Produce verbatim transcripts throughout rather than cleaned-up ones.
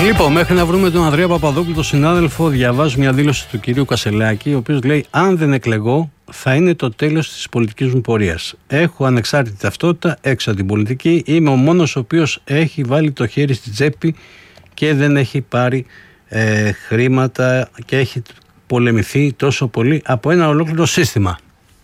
Λοιπόν, μέχρι να βρούμε τον Ανδρέα Παπαδόπουλο, τον συνάδελφο, διαβάζω μια δήλωση του κυρίου Κασελάκη, ο οποίος λέει: αν δεν εκλεγώ, θα είναι το τέλος της πολιτικής μου πορείας. Έχω ανεξάρτητη ταυτότητα έξω από την πολιτική. Είμαι ο μόνος ο οποίος έχει βάλει το χέρι στη τσέπη και δεν έχει πάρει ε, χρήματα και έχει πολεμηθεί τόσο πολύ από ένα ολόκληρο σύστημα.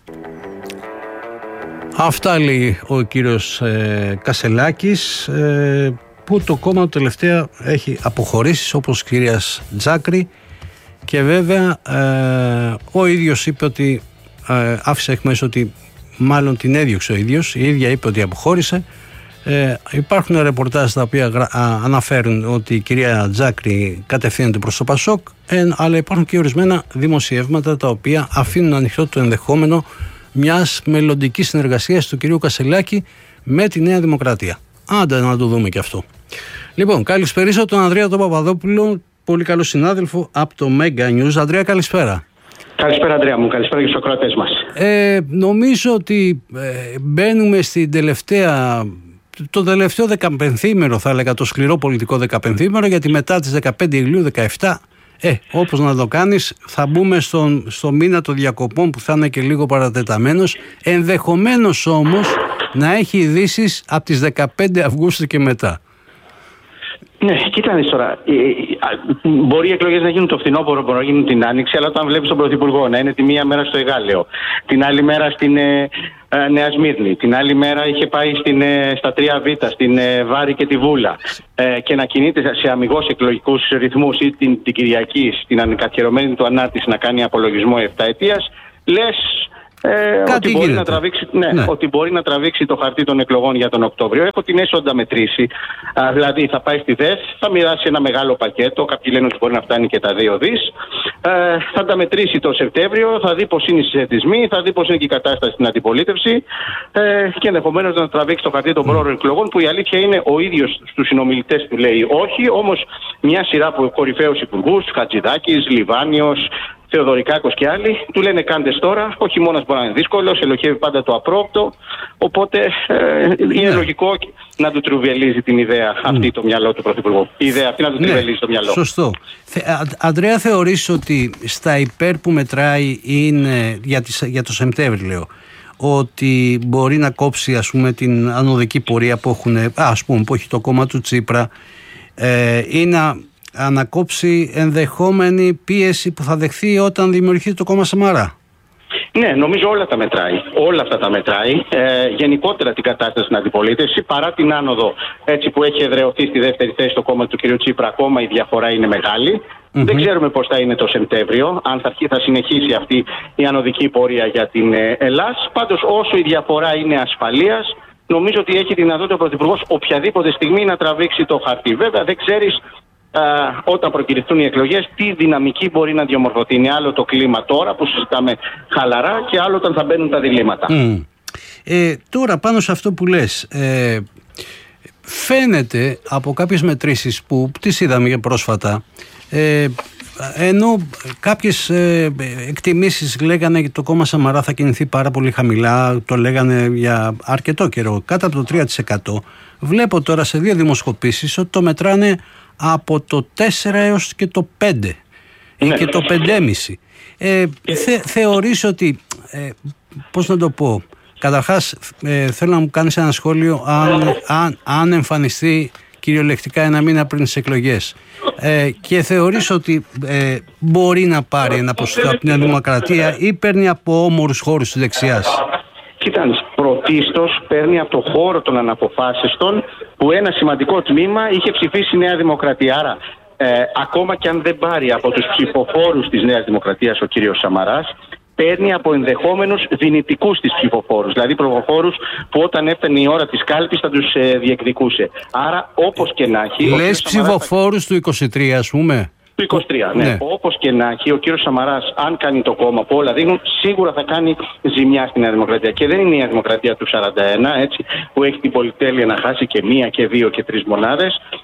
Αυτά λέει ο κύριος ε, Κασελάκης, ε, που το κόμμα του τελευταία έχει αποχωρήσει, όπως κυρίας Τζάκρη, και βέβαια ε, ο ίδιος είπε ότι ε, άφησε εκ μέρους ότι μάλλον την έδιωξε ο ίδιος, η ίδια είπε ότι αποχώρησε. Ε, υπάρχουν ρεπορτάζ τα οποία γρα, α, αναφέρουν ότι η κυρία Τζάκρη κατευθύνεται προς το Πασόκ, ε, αλλά υπάρχουν και ορισμένα δημοσιεύματα τα οποία αφήνουν ανοιχτό το ενδεχόμενο μιας μελλοντικής συνεργασίας του κυρίου Κασελάκη με τη Νέα Δημοκρατία. Άντε να το δούμε και αυτό. Λοιπόν, καλησπερίσω τον Ανδρέα τον Παπαδόπουλο, πολύ καλό συνάδελφο από το Mega News. Ανδρέα, καλησπέρα. Καλησπέρα, Ανδρέα μου. Καλησπέρα και στους ακροατές μας. Ε, νομίζω ότι ε, μπαίνουμε στην τελευταία, το τελευταίο δεκαπενθήμερο, θα έλεγα, το σκληρό πολιτικό δεκαπενθήμερο, γιατί μετά τις δεκαπέντε Ιουλίου δεκαεπτά, ε, όπως να το κάνεις, θα μπούμε στον, στο μήνα των διακοπών που θα είναι και λίγο παρατεταμένος, ενδεχομένως όμως να έχει ειδήσεις από τις δεκαπέντε Αυγούστου και μετά. Ναι, κοίτανε τώρα. Μπορεί οι εκλογές να γίνουν το φθινόπωρο, μπορεί να γίνουν την Άνοιξη, αλλά όταν βλέπεις τον Πρωθυπουργό να είναι τη μία μέρα στο Εγάλεο, την άλλη μέρα στην ε, ε, Νέα Σμύρνη, την άλλη μέρα είχε πάει στην, ε, στα τρία Β, στην ε, Βάρη και τη Βούλα, ε, και να κινείται σε αμιγώς εκλογικούς ρυθμούς, ή την, την Κυριακή στην ανεκαθιερωμένη του ανάρτηση να κάνει απολογισμό επταετίας, λες Ε, ότι, μπορεί να τραβήξει, ναι, ναι. ότι μπορεί να τραβήξει το χαρτί των εκλογών για τον Οκτώβριο. Έχω την αίσθηση να μετρήσει. Α, δηλαδή θα πάει στη ΔΕΘ, θα μοιράσει ένα μεγάλο πακέτο. Κάποιοι λένε ότι μπορεί να φτάνει και τα δύο δις. Ε, θα τα μετρήσει το Σεπτέμβριο, θα δει πώς είναι οι συσχετισμοί, θα δει πώς είναι και η κατάσταση στην αντιπολίτευση, ε, και ενδεχομένως να τραβήξει το χαρτί των πρόωρων εκλογών, που η αλήθεια είναι ο ίδιος στους συνομιλητές του λέει όχι. Όμως μια σειρά από κορυφαίους υπουργούς, Χατζηδάκης, Λιβάνιος, Θεοδωρικάκος και άλλοι, του λένε κάντε τώρα. Ο χειμώνας μπορεί να είναι δύσκολος, ελοχεύει πάντα το απρόοπτο. Οπότε ε, είναι ναι. λογικό να του τριβελίζει την ιδέα αυτή mm. το μυαλό του Πρωθυπουργού. Η ιδέα αυτή να του ναι. τριβελίζει το μυαλό. Σωστό. Θε, Α, Ανδρέα, θεωρείς ότι στα υπέρ που μετράει είναι για, τις, για το Σεπτέμβριο, λέω, ότι μπορεί να κόψει, ας πούμε, την ανωδική πορεία που, έχουν, ας πούμε, που έχει το κόμμα του Τσίπρα, ε, ή να ανακόψει ενδεχόμενη πίεση που θα δεχθεί όταν δημιουργηθεί το κόμμα Σαμαρά? Ναι, νομίζω όλα τα μετράει. Όλα αυτά τα μετράει. Ε, γενικότερα την κατάσταση στην αντιπολίτευση, παρά την άνοδο έτσι που έχει εδραιωθεί στη δεύτερη θέση το κόμμα του κ. Τσίπρα, ακόμα η διαφορά είναι μεγάλη. Mm-hmm. Δεν ξέρουμε πώς θα είναι το Σεπτέμβριο, αν θα, θα συνεχίσει αυτή η ανωδική πορεία για την ε, Ελλάς. Πάντως, όσο η διαφορά είναι ασφαλείας, νομίζω ότι έχει δυνατότητα ο Πρωθυπουργός οποιαδήποτε στιγμή να τραβήξει το χαρτί. Βέβαια, δεν ξέρεις Uh, όταν προκηρυχθούν οι εκλογές τι δυναμική μπορεί να διαμορφωθεί. Είναι άλλο το κλίμα τώρα που συζητάμε χαλαρά και άλλο όταν θα μπαίνουν τα διλήμματα. Mm. Ε, τώρα πάνω σε αυτό που λες, ε, φαίνεται από κάποιες μετρήσεις που τις είδαμε για πρόσφατα, ε, ενώ κάποιες ε, εκτιμήσεις λέγανε ότι το κόμμα Σαμαρά θα κινηθεί πάρα πολύ χαμηλά, το λέγανε για αρκετό καιρό, κάτω από το τρία τοις εκατό, βλέπω τώρα σε δύο δημοσκοπήσεις ότι το μετράνε από το τέσσερα έως και το πέντε, ναι, και το πέντε κόμμα πέντε. Ε, θε, θεωρείς ότι, ε, πώς να το πω, καταρχάς ε, θέλω να μου κάνεις ένα σχόλιο αν, αν, αν εμφανιστεί κυριολεκτικά ένα μήνα πριν τις εκλογές, ε, και θεωρείς ότι ε, μπορεί να πάρει ένα ποσοστό από την Δημοκρατία ή παίρνει από όμορους χώρους της δεξιάς? Κοίταξε, πρωτίστως παίρνει από το χώρο των αναποφάσιστων, που ένα σημαντικό τμήμα είχε ψηφίσει η Νέα Δημοκρατία. Άρα, ε, ακόμα και αν δεν πάρει από τους ψηφοφόρους της Νέας Δημοκρατίας ο κύριος Σαμαράς, παίρνει από ενδεχόμενους δυνητικούς της ψηφοφόρους. Δηλαδή, ψηφοφόρους που όταν έφτανε η ώρα της κάλπης θα τους ε, διεκδικούσε. Άρα, όπως και να έχει. Λες ψηφοφόρους θα... του είκοσι τρία, ας πούμε. Του είκοσι τρία, ναι. ναι. Όπως και να έχει, ο κύριος Σαμαράς, αν κάνει το κόμμα που όλα δείχνουν, σίγουρα θα κάνει ζημιά στη Νέα Δημοκρατία. Και δεν είναι η Νέα Δημοκρατία του σαράντα ένα, έτσι, που έχει την πολυτέλεια να χάσει και μία και δύο και τρεις μονάδες.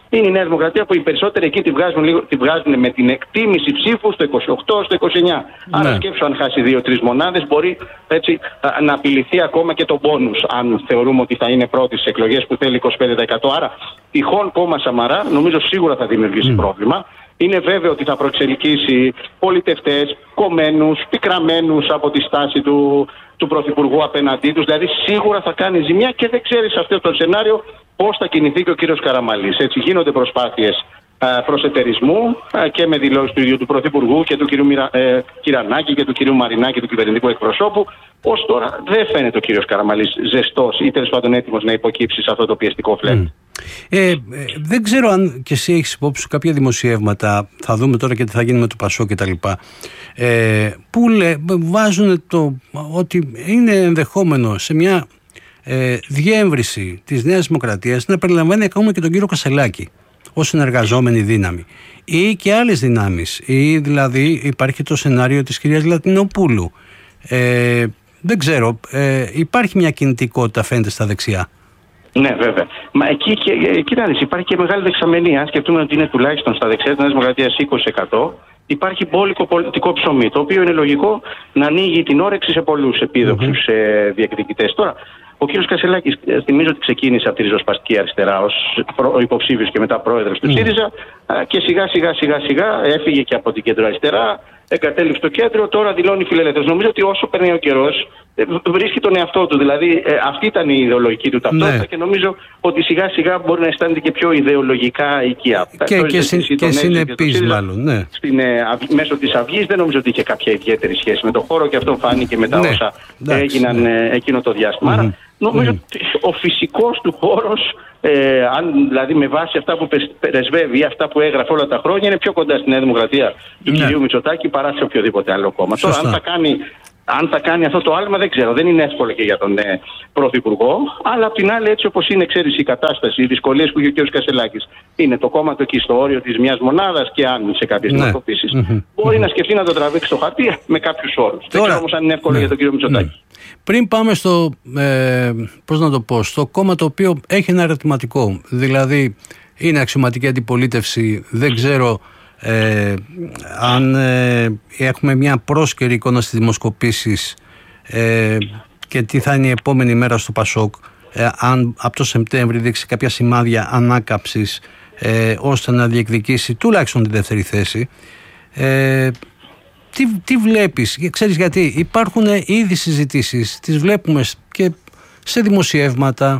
είναι η Νέα Δημοκρατία που οι περισσότεροι εκεί τη βγάζουν, λίγο, τη βγάζουν με την εκτίμηση ψήφου στο είκοσι οκτώ, στο είκοσι εννιά. Ναι. Άρα σκέψου, αν χάσει δύο-τρεις μονάδες, μπορεί έτσι να απειληθεί ακόμα και το μπόνους, αν θεωρούμε ότι θα είναι πρώτη στις εκλογές που θέλει είκοσι πέντε τοις εκατό. Άρα, τυχόν κόμμα Σαμαρά, νομίζω σίγουρα θα δημιουργήσει mm. πρόβλημα. Είναι βέβαιο ότι θα προεξελκύσει πολιτευτές, κομμένους, πικραμένους από τη στάση του, του Πρωθυπουργού απέναντί τους. Δηλαδή, σίγουρα θα κάνει ζημιά και δεν ξέρει σε αυτό το σενάριο πώς θα κινηθεί και ο κύριος Καραμανλής. Έτσι, γίνονται προσπάθειες προσετερισμού και με δηλώσεις του ίδιου του Πρωθυπουργού και του κυρίου Μυρα, ε, Κυρανάκη και του κυρίου Μαρινάκη, του κυβερνητικού εκπροσώπου. Ως τώρα δεν φαίνεται ο κύριος Καραμανλής ζεστός ή τέλος πάντων έτοιμος να υποκύψει σε αυτό το πιεστικό φλερτ. Mm. Ε, ε, δεν ξέρω αν και εσύ έχεις υπόψη σου κάποια δημοσιεύματα, θα δούμε τώρα και τι θα γίνει με το Πασό και τα λοιπά, ε, που λέ, βάζουν το ότι είναι ενδεχόμενο σε μια ε, διεύρυνση της Νέας Δημοκρατίας να περιλαμβάνει ακόμα και τον κύριο Κασελάκη ως συνεργαζόμενη δύναμη ή και άλλες δυνάμεις, ή δηλαδή υπάρχει το σενάριο της κυρίας Λατινοπούλου. Ε, δεν ξέρω, ε, υπάρχει μια κινητικότητα φαίνεται στα δεξιά. Ναι, βέβαια. Μα εκεί, εκεί να δεις, υπάρχει και μεγάλη δεξαμενία. Αν σκεφτούμε ότι είναι τουλάχιστον στα δεξιά της Νέας Δημοκρατίας είκοσι τοις εκατό, υπάρχει μπόλικο πολιτικό ψωμί, το οποίο είναι λογικό να ανοίγει την όρεξη σε πολλούς επίδοξους mm-hmm. ε, διεκδικητές. Τώρα, ο κύριος Κασελάκης, θυμίζω ότι ξεκίνησε από τη ριζοσπαστική αριστερά ως υποψήφιος και μετά πρόεδρος του mm. ΣΥΡΙΖΑ και σιγά σιγά σιγά σιγά έφυγε και από την κέντρο αριστερά, εγκατέλειψε το κέντρο, τώρα δηλώνει φιλελεύθερος. Νομίζω ότι όσο περνάει ο καιρός βρίσκει τον εαυτό του, δηλαδή αυτή ήταν η ιδεολογική του ταυτότητα ναι. και νομίζω ότι σιγά σιγά μπορεί να αισθάνεται και πιο ιδεολογικά οικία. Και, και, συ, και συνεπής μάλλον. Ναι. Στην, ε, μέσω της Αυγής δεν νομίζω ότι είχε κάποια ιδιαίτερη σχέση με τον χώρο και αυτό φάνηκε μετά ναι. όσα Εντάξει, έγιναν ναι. εκείνο το διάστημα. Mm-hmm. Άρα νομίζω mm-hmm. ότι ο φυσικός του χώρος, ε, αν δηλαδή με βάση αυτά που πρεσβεύει ή αυτά που έγραφε όλα τα χρόνια, είναι πιο κοντά στη Νέα Δημοκρατία του ναι. κυρίου Μητσοτάκη παρά σε οποιοδήποτε άλλο κόμμα. Τώρα, αν θα κάνει. Αν θα κάνει αυτό το άλμα δεν ξέρω, δεν είναι εύκολο και για τον ε, Πρωθυπουργό, αλλά απ' την άλλη έτσι όπως είναι, ξέρεις, η κατάσταση, οι δυσκολίες που είχε ο κ. Κασελάκης, είναι το κόμμα του εκεί στο όριο της μιας μονάδας και αν σε κάποιες ναι. δημοσκοπήσεις mm-hmm. μπορεί mm-hmm. να σκεφτεί να το τραβήξει στο χαρτί με κάποιους όρους. Τώρα, δεν ξέρω όμως αν είναι εύκολο ναι. για τον κ. Μητσοτάκη. Ναι. Πριν πάμε στο, ε, πώς να το πω, στο κόμμα το οποίο έχει ένα ερωτηματικό, δηλαδή είναι αξιωματική αντιπολίτευση, δεν ξέρω Ε, αν ε, έχουμε μια πρόσκαιρη εικόνα στις δημοσκοπήσεις ε, και τι θα είναι η επόμενη μέρα στο Πασόκ, ε, αν από το Σεπτέμβρη δείξει κάποια σημάδια ανάκαψης ε, ώστε να διεκδικήσει τουλάχιστον τη δεύτερη θέση, ε, τι, τι βλέπεις? Ξέρεις γιατί υπάρχουν ήδη συζητήσεις, τις βλέπουμε και σε δημοσιεύματα,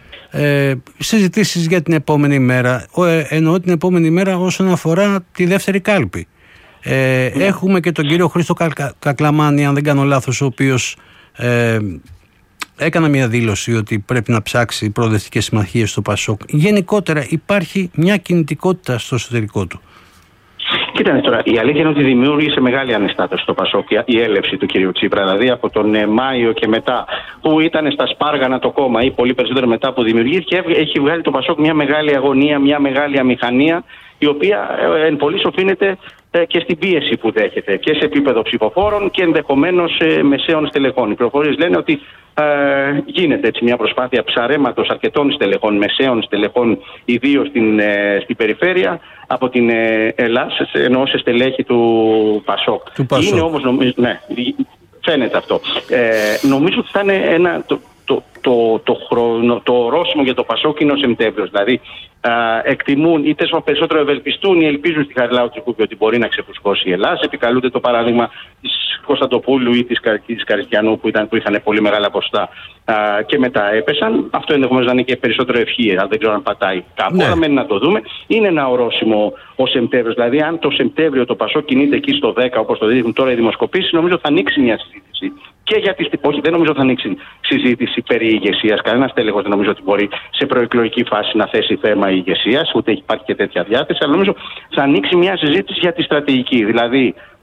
Ε, συζητήσεις για την επόμενη μέρα, ε, εννοώ την επόμενη μέρα όσον αφορά τη δεύτερη κάλπη. Ε, mm. Έχουμε και τον κύριο Χρήστο Κα, Κακλαμάνη, αν δεν κάνω λάθος, ο οποίος ε, έκανα μια δήλωση ότι πρέπει να ψάξει προοδευτικές συμμαχίες στο Πασόκ. Γενικότερα υπάρχει μια κινητικότητα στο εσωτερικό του. Κοίτανε τώρα, η αλήθεια είναι ότι δημιούργησε μεγάλη αναστάτωση στο Πασόκ η έλευση του κυρίου Τσίπρα. Δηλαδή από τον Μάιο και μετά, που ήταν στα σπάργανα το κόμμα, ή πολύ περισσότερο μετά που δημιουργήθηκε, έχει βγάλει το Πασόκ μια μεγάλη αγωνία, μια μεγάλη αμηχανία, η οποία εν πολλοίς οφείλεται και στην πίεση που δέχεται και σε επίπεδο ψηφοφόρων και ενδεχομένως μεσαίων στελεχών. Οι πληροφορίες λένε ότι ε, γίνεται έτσι μια προσπάθεια ψαρέματος αρκετών στελεχών, μεσαίων στελεχών, ιδίως στην, ε, στην περιφέρεια, από την ε, Ελλάδα, ενώ σε στελέχη του Πασόκ. Του Πασόκ. Είναι όμως, νομίζω, ναι, φαίνεται αυτό. Ε, νομίζω ότι θα είναι ένα... Το, Το, το, το, χρόνο, το ορόσημο για το Πασόκ είναι ο Σεπτέμβριος. Δηλαδή α, εκτιμούν ή τέσσερα περισσότερο ευελπιστούν ή ελπίζουν στη Χαριλάου Τσικούπη ότι μπορεί να ξεφουσκώσει η Ελλάδα. Επικαλούνται το παράδειγμα της Κωνσταντοπούλου ή της, της Καριστιανού που, ήταν, που είχαν πολύ μεγάλα ποσοστά α, και μετά έπεσαν. Αυτό ενδεχομένως να είναι και περισσότερο ευχή, αν δεν ξέρω αν πατάει κάπου. Ναι. Αλλά μένει να το δούμε. Είναι ένα ορόσημο ο Σεπτέμβριος. Δηλαδή, αν το Σεπτέμβριο το Πασόκ κινείται εκεί στο δέκα, όπως το δείχνουν τώρα οι δημοσκοπήσεις, νομίζω θα ανοίξει μια συζήτηση. Και για τις... Όχι, δεν νομίζω θα ανοίξει συζήτηση περί ηγεσίας. Κανένας τέλεχος δεν νομίζω ότι μπορεί σε προεκλογική φάση να θέσει θέμα ηγεσίας, ούτε υπάρχει και τέτοια διάθεση. Αλλά νομίζω θα ανοίξει μια συζήτηση για τη στρατηγική. Δηλαδή,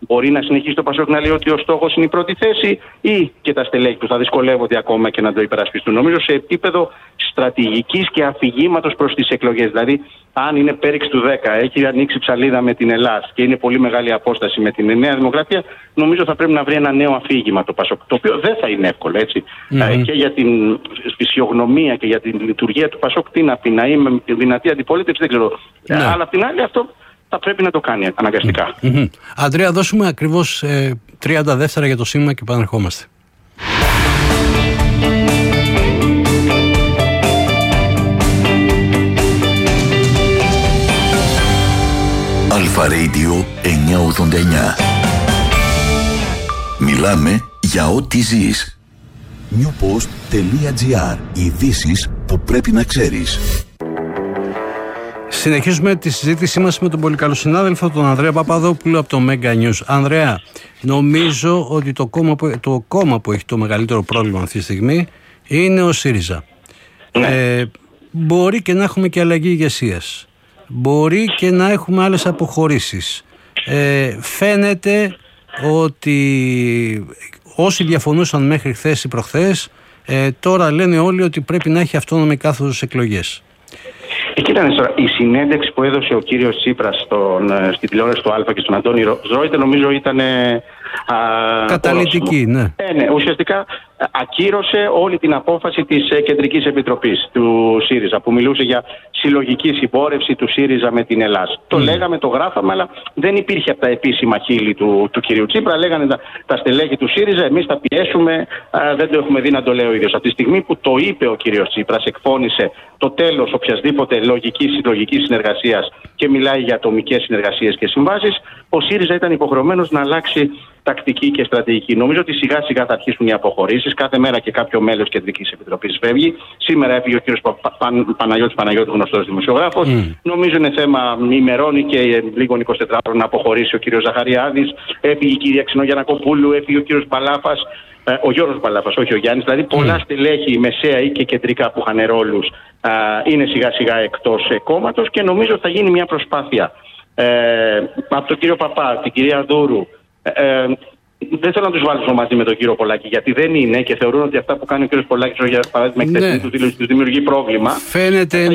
Μπορεί να συνεχίσει το Πασόκ να λέει ότι ο στόχος είναι η πρώτη θέση, ή και τα στελέχη του θα δυσκολεύονται ακόμα και να το υπερασπιστούν? Νομίζω σε επίπεδο στρατηγικής και αφηγήματος προς τις εκλογές. Δηλαδή, αν είναι πέριξ του δέκα, έχει ανοίξει ψαλίδα με την Ελλάδα και είναι πολύ μεγάλη απόσταση με την Νέα Δημοκρατία, νομίζω θα πρέπει να βρει ένα νέο αφήγημα το Πασόκ. Το οποίο δεν θα είναι εύκολο, έτσι. Mm-hmm. Και για την φυσιογνωμία και για την λειτουργία του Πασόκ, τι να πει, να είμαι δυνατή αντιπολίτευση, δεν ξέρω. Ναι. Αλλά απ' την άλλη, αυτό θα πρέπει να το κάνει αναγκαστικά. Mm-hmm. Ανδρέα, δώσουμε ακριβώς ε, τριάντα δεύτερα για το σήμα και επανερχόμαστε. Αλφα Radio εννιακόσια ογδόντα εννιά. Μιλάμε για ό,τι ζεις. newpost.gr. Ειδήσεις που πρέπει να ξέρεις. Συνεχίζουμε τη συζήτησή μας με τον πολύ καλό συνάδελφο, τον Ανδρέα Παπαδόπουλο από το Mega News. Ανδρέα, νομίζω ότι το κόμμα που, το κόμμα που έχει το μεγαλύτερο πρόβλημα αυτή τη στιγμή είναι ο ΣΥΡΙΖΑ. Ε, μπορεί και να έχουμε και αλλαγή ηγεσίας. Μπορεί και να έχουμε άλλες αποχωρήσεις. Ε, φαίνεται ότι όσοι διαφωνούσαν μέχρι χθες ή προχθές, ε, τώρα λένε όλοι ότι πρέπει να έχει αυτόνομη κάθοδο στις εκλογές. Εκεί ήταν τώρα η συνέντευξη που έδωσε ο κύριος Τσίπρας στον, στην τηλεόραση του Αλφα και στον Αντώνη Ρόιτερ, νομίζω ήταν καταλυτική, ναι. Ε, ναι. Ουσιαστικά ακύρωσε όλη την απόφαση της Κεντρικής Επιτροπής του ΣΥΡΙΖΑ, που μιλούσε για συλλογική συμπόρευση του ΣΥΡΙΖΑ με την Ελλάδα. Mm. Το λέγαμε, το γράφαμε, αλλά δεν υπήρχε από τα επίσημα χείλη του, του κυρίου Τσίπρα. Λέγανε τα, τα στελέχη του ΣΥΡΙΖΑ, εμείς θα πιέσουμε, α, δεν το έχουμε δει να το λέει ο ίδιος. Από τη στιγμή που το είπε ο κύριος Τσίπρας, εκφώνησε το τέλος οποιασδήποτε λογικής συλλογικής συνεργασίας και μιλάει για ατομικές συνεργασίες και συμβάσεις, ο ΣΥΡΙΖΑ ήταν υποχρεωμένος να αλλάξει τακτική και στρατηγική. Νομίζω ότι σιγά σιγά θα αρχίσουν οι αποχωρήσεις. Κάθε μέρα και κάποιο μέλος Κεντρικής Επιτροπής φεύγει. Σήμερα έφυγε ο κύριος Πα, Πα, Παναγιώτης Παναγιώτου, γνωστός δημοσιογράφος. Mm. Νομίζω είναι θέμα ημερών και λίγων είκοσι τέσσερις ώρων να αποχωρήσει ο κύριος Ζαχαριάδης. Έφυγε η κυρία Ξινογιαννακοπούλου, έφυγε ο κύριος Παλάφας. Ο Γιώργος Παλάφας, όχι ο Γιάννης. Δηλαδή, πολλά mm. στελέχη μεσαία ή και κεντρικά που είχαν ρόλους είναι σιγά σιγά εκτός κόμματος και νομίζω θα γίνει μια προσπάθεια ε, από τον κύριο Παπά, την κυρία Δούρου. Ε, δεν θέλω να τους βάλω μαζί με τον κύριο Πολάκη, γιατί δεν είναι και θεωρούν ότι αυτά που κάνει ο κύριος Πολάκης, για παράδειγμα, εκτεθούν, ναι. του δημιουργεί πρόβλημα. Φαίνεται